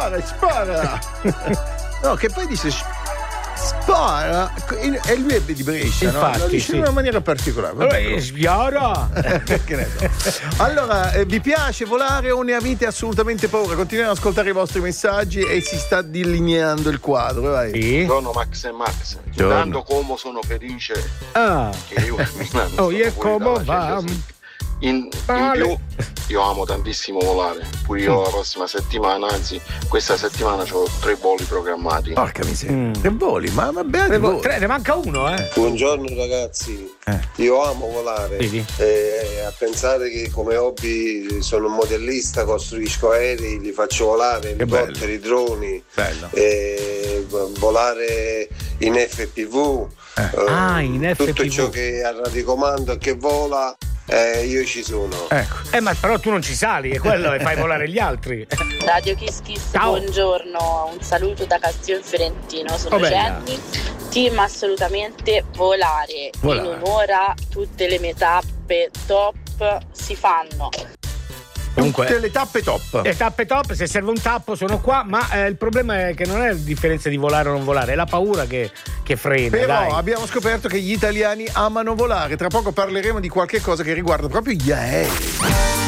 spara. No, che poi dice spara, e lui è di Brescia, infatti, no? Lo dice in una maniera particolare. Sbiora. Che ne so. Allora, vi piace volare o ne avete assolutamente paura? Continuiamo ad ascoltare i vostri messaggi e si sta delineando il quadro, vai. Sì. Sono Max e Max. Intanto come sono felice che io io come va? In più io amo tantissimo volare. Pure io la prossima settimana, anzi questa settimana ho 3 voli programmati. Porca miseria, 3 voli, ma vabbè, 3, ne manca uno, Buongiorno ragazzi, io amo volare. A pensare che come hobby sono un modellista, costruisco aerei, li faccio volare, elicotteri, droni, volare in FPV, in tutto FPV. ciò che ha radicomando e che vola. Io ci sono. Ecco. Ma però tu non ci sali, è quello, e fai volare gli altri. Radio Kiss Kiss, buongiorno, un saluto da Castione Fiorentino, sono Jenny. Team assolutamente volare. In un'ora tutte le mie tappe top si fanno. Comunque, tutte le tappe top. Le tappe top, se serve un tappo sono qua, ma il problema è che non è la differenza di volare o non volare, è la paura che frena. Però abbiamo scoperto che gli italiani amano volare. Tra poco parleremo di qualche cosa che riguarda proprio gli aerei.